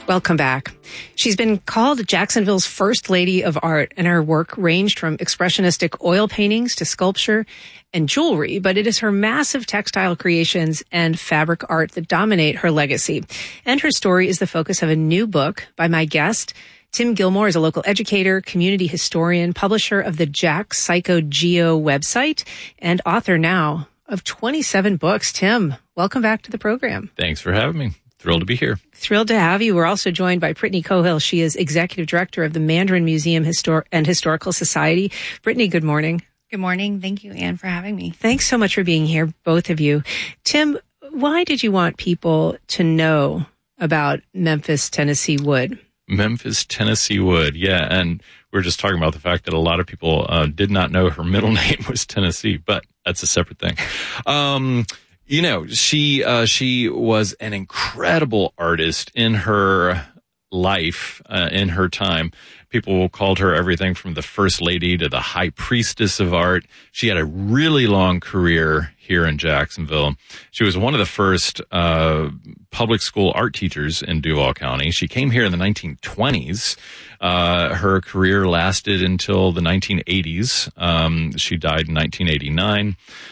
Welcome back. She's been called Jacksonville's first lady of art, and her work ranged from expressionistic oil paintings to sculpture and jewelry, but it is her massive textile creations and fabric art that dominate her legacy. And her story is the focus of a new book by my guest. Tim Gilmore is a local educator, community historian, publisher of the Jack Psycho Geo website, and author now of 27 books. Tim, welcome back to the program. Thanks for having me. Thrilled to be here. Thrilled to have you. We're also joined by Brittany Cohill. She is executive director of the Mandarin Museum and Historical Society. Brittany, good morning. Good morning. Thank you, Anne, for having me. Thanks so much for being here, both of you. Tim, why did you want people to know about Memphis, Tennessee wood? Memphis, Tennessee wood. Yeah. And we were just talking about the fact that a lot of people did not know her middle name was Tennessee, but that's a separate thing. You know, she was an incredible artist in her life, in her time. People called her everything from the first lady to the high priestess of art. She had a really long career here in Jacksonville. She was one of the first public school art teachers in Duval County. She came here in the 1920s. Her career lasted until the 1980s. She died in 1989.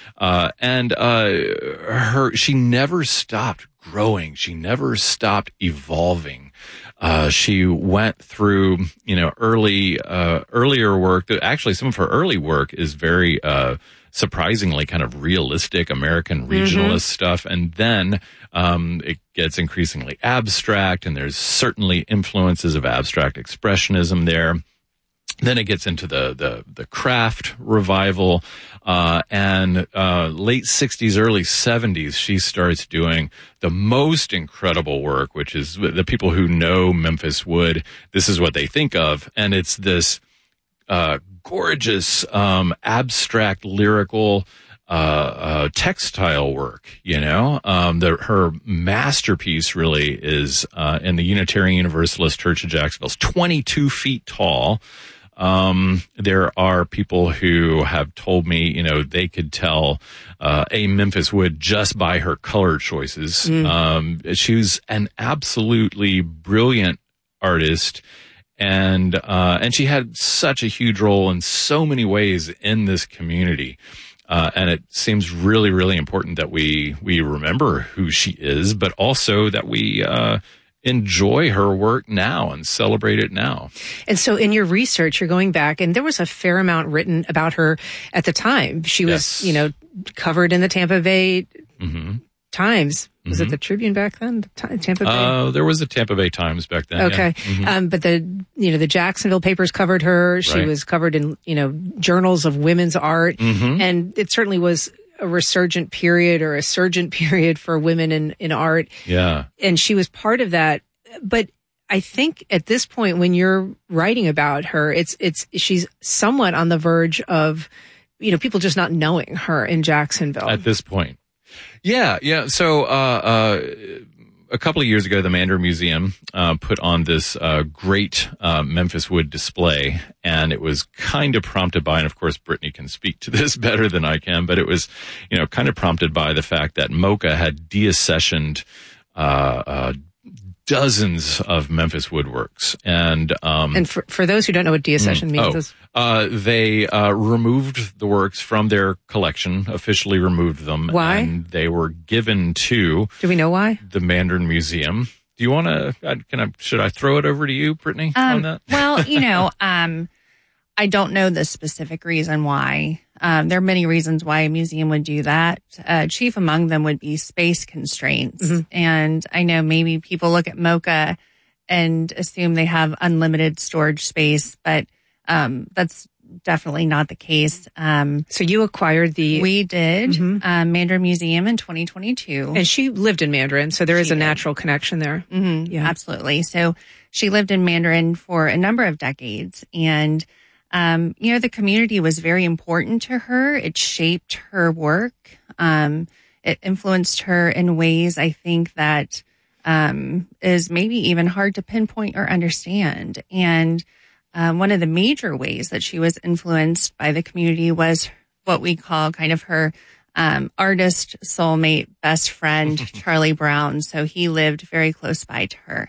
She never stopped growing. She never stopped evolving. She went through, earlier work. Actually, some of her early work is very, surprisingly kind of realistic American regionalist stuff. And then, it gets increasingly abstract, and there's certainly influences of abstract expressionism there. Then it gets into the craft revival, and late 60s, early 70s, she starts doing the most incredible work, which is the people who know Memphis wood. This is what they think of. And it's this, gorgeous, abstract lyrical, textile work, her masterpiece really is, in the Unitarian Universalist Church of Jacksonville. It's 22 feet tall. There are people who have told me, they could tell, a Memphis wood just by her color choices. She was an absolutely brilliant artist. And she had such a huge role in so many ways in this community. And it seems really, really important that we remember who she is, but also that we, enjoy her work now and celebrate it now. And so in your research, you're going back, and there was a fair amount written about her at the time. She was, covered in the Tampa Bay Times. Was it the Tribune back then? Tampa Bay? There was a Tampa Bay Times back then. Okay. Yeah. But the Jacksonville papers covered her. She was covered in, journals of women's art. And it certainly was a resurgent period or a surgent period for women in art. Yeah. And she was part of that. But I think at this point, when you're writing about her, she's somewhat on the verge of, people just not knowing her in Jacksonville. At this point. Yeah. Yeah. So, a couple of years ago, the Mandarin Museum put on this great Memphis wood display, and it was kind of prompted by, and of course Brittany can speak to this better than I can, but it was, kind of prompted by the fact that MoCA had deaccessioned dozens of Memphis woodworks, and for those who don't know what deaccession means, they removed the works from their collection, officially removed them. Why? And they were given to. Do we know why? The Mandarin Museum. Do you want to? Should I throw it over to you, Brittany, on that? Well, I don't know the specific reason why. There are many reasons why a museum would do that. Chief among them would be space constraints. And I know maybe people look at MoCA and assume they have unlimited storage space, but that's definitely not the case. So you acquired We did, Mandarin Museum in 2022. And she lived in Mandarin, so there is a natural connection there. Yeah, absolutely. So she lived in Mandarin for a number of decades, and the community was very important to her. It shaped her work. It influenced her in ways I think that is maybe even hard to pinpoint or understand. And one of the major ways that she was influenced by the community was what we call kind of her artist, soulmate, best friend, Charlie Brown. So he lived very close by to her.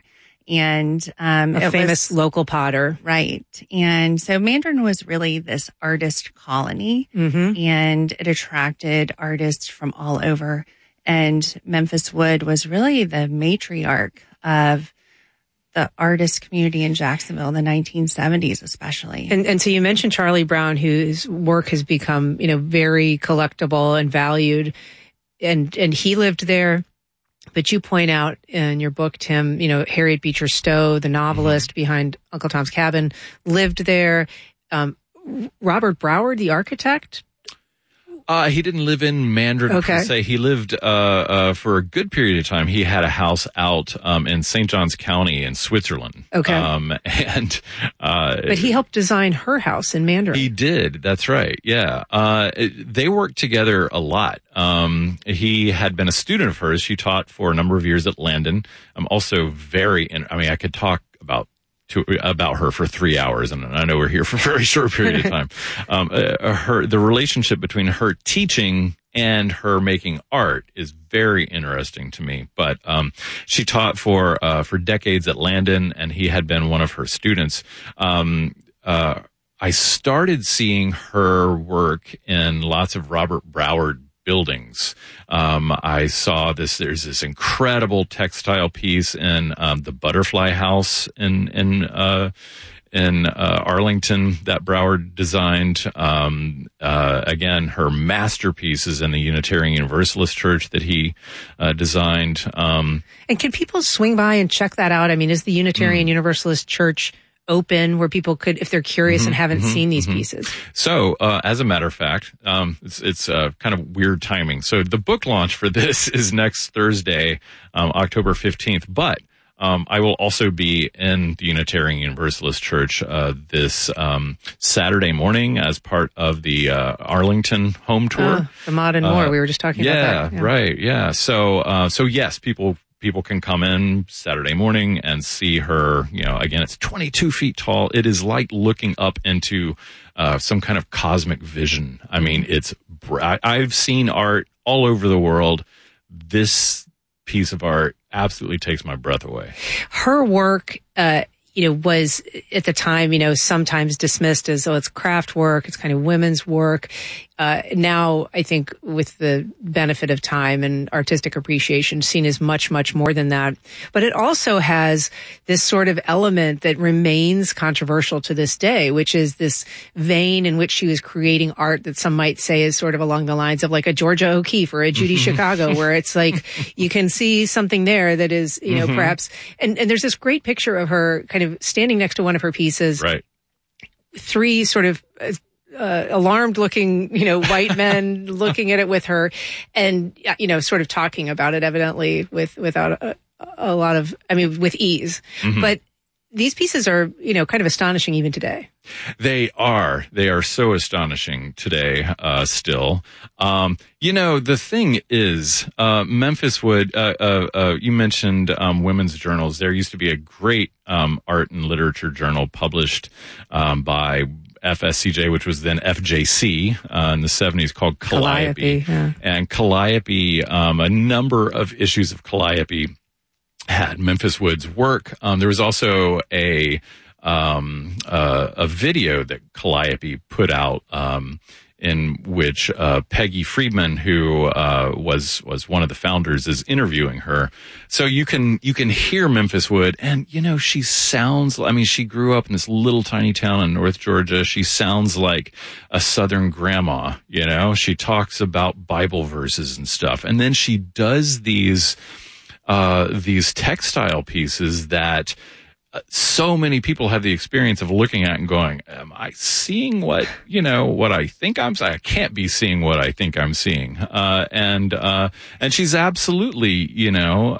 And a famous local potter. Right. And so Mandarin was really this artist colony, and it attracted artists from all over. And Memphis Wood was really the matriarch of the artist community in Jacksonville in the 1970s, especially. And so you mentioned Charlie Brown, whose work has become, very collectible and valued. And he lived there. But you point out in your book, Tim, Harriet Beecher Stowe, the novelist behind Uncle Tom's Cabin, lived there. Robert Broward, the architect. He didn't live in Mandarin per se. He lived for a good period of time. He had a house out in St. Johns County in Switzerland. Okay. But he helped design her house in Mandarin. He did. That's right. Yeah. They worked together a lot. He had been a student of hers. She taught for a number of years at Landon. I'm also I could talk about her for 3 hours, and I know we're here for a very short period of time. The relationship between her teaching and her making art is very interesting to me. But she taught for decades at Landon, and he had been one of her students. I started seeing her work in lots of Robert Broward buildings. I saw there's this incredible textile piece in the Butterfly House in Arlington that Broward designed. Again, her masterpieces in the Unitarian Universalist Church that he designed. And can people swing by and check that out? I mean, is the Unitarian Universalist Church open where people could, if they're curious and haven't seen these pieces? So, as a matter of fact, it's kind of weird timing. So the book launch for this is next Thursday, October 15th, but I will also be in the Unitarian Universalist Church this Saturday morning as part of the Arlington home tour. The Mod and More, we were just talking about that. Yeah, right, yeah. So yes, people can come in Saturday morning and see her. Again, it's 22 feet tall. It is like looking up into some kind of cosmic vision. I mean, I've seen art all over the world. This piece of art absolutely takes my breath away. Her work, was at the time, sometimes dismissed as, it's craft work. It's kind of women's work. Now, I think with the benefit of time and artistic appreciation, seen as much, much more than that. But it also has this sort of element that remains controversial to this day, which is this vein in which she was creating art that some might say is sort of along the lines of like a Georgia O'Keeffe or a Judy Chicago, where it's like you can see something there that is, perhaps, and there's this great picture of her kind of standing next to one of her pieces. Right. Three sort of alarmed looking, white men looking at it with her and, sort of talking about it evidently without a lot of, with ease. But these pieces are, kind of astonishing even today. They are so astonishing today, still. The thing is, Memphis Wood, you mentioned, women's journals. There used to be a great, art and literature journal published, by FSCJ, which was then FJC, in the 70s, called Calliope. Yeah. And Calliope, a number of issues of Calliope had Memphis Wood's work. There was also a video that Calliope put out, in which Peggy Friedman, who was one of the founders, is interviewing her. So you can hear Memphis Wood, and she sounds. She grew up in this little tiny town in North Georgia. She sounds like a Southern grandma. She talks about Bible verses and stuff, and then she does these textile pieces that so many people have the experience of looking at and going, am I seeing what I think I'm seeing? I can't be seeing what I think I'm seeing. And she's absolutely, in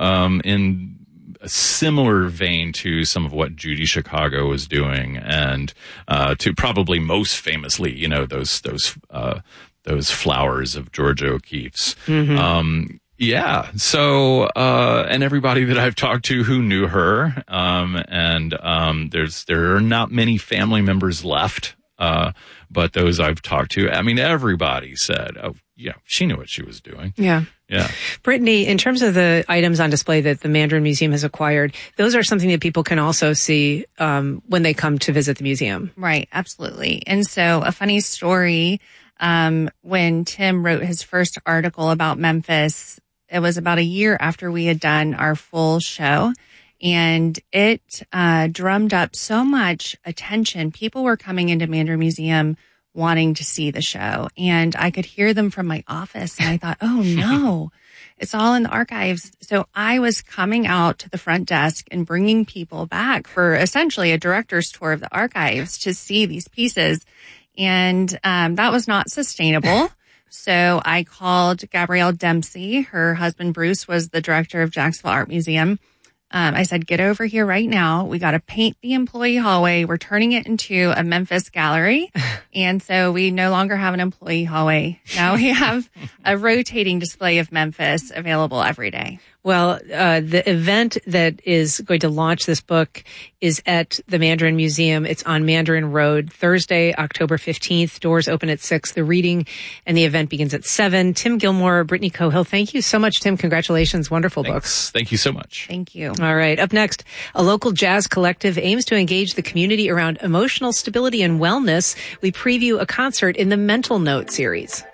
a similar vein to some of what Judy Chicago was doing, and to probably most famously, those flowers of Georgia O'Keeffe's. Yeah. So, and everybody that I've talked to who knew her, there are not many family members left, but those I've talked to, everybody said, oh, yeah, she knew what she was doing. Yeah. Yeah. Brittany, in terms of the items on display that the Mandarin Museum has acquired, those are something that people can also see when they come to visit the museum. Right, absolutely. And so a funny story, when Tim wrote his first article about Memphis, it was about a year after we had done our full show, and it drummed up so much attention. People were coming into Mandarin Museum wanting to see the show, and I could hear them from my office, and I thought, oh no, it's all in the archives. So I was coming out to the front desk and bringing people back for essentially a director's tour of the archives to see these pieces. And that was not sustainable. So I called Gabrielle Dempsey. Her husband, Bruce, was the director of Jacksonville Art Museum. I said, get over here right now. We got to paint the employee hallway. We're turning it into a Memphis gallery. And so we no longer have an employee hallway. Now we have a rotating display of Memphis available every day. Well, the event that is going to launch this book is at the Mandarin Museum. It's on Mandarin Road, Thursday, October 15th. Doors open at 6. The reading and the event begins at 7. Tim Gilmore, Brittany Cohill, thank you so much, Tim. Congratulations. Wonderful books. Thank you so much. Thank you. All right. Up next, a local jazz collective aims to engage the community around emotional stability and wellness. We preview a concert in the Mental Note series.